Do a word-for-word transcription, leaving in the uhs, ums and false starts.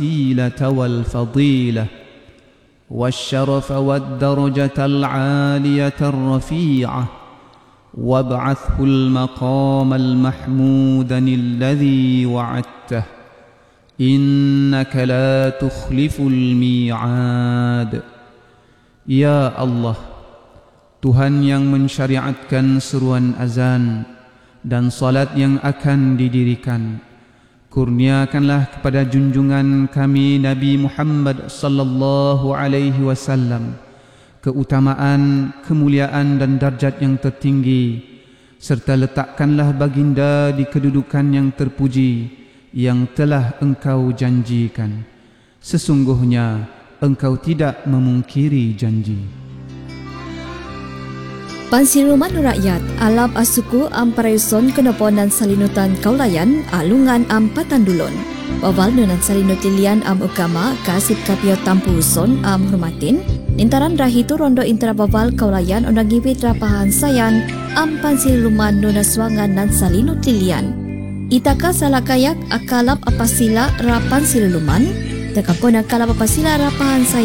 الوسيلة والفضيلة والشرف والدرجة العالية الرفيعة وابعثه المقام المحمود الذي وعدته إنك لا تخلف الميعاد. Ya Allah, Tuhan yang mensyariatkan seruan azan dan salat yang akan didirikan, kurniakanlah kepada junjungan kami Nabi Muhammad sallallahu alaihi wasallam keutamaan, kemuliaan dan darjat yang tertinggi, serta letakkanlah baginda di kedudukan yang terpuji yang telah engkau janjikan. Sesungguhnya engkau tidak memungkiri janji. Pansiruman rakyat alap asuku amparayson kenoponan salinutan kaulayan alungan am patandulon. Bawal nunan salinutilian am ukama kasip kapio tampuson am hormatin. Nintaran rahitu rondo intera bawal kaulayan ondang gibit rapahan sayan am pansiruman nunaswangan nan salinutilian. Itaka salakayak akalap apasila rapan siluman. Tekapon akalap apasila rapahan sayan.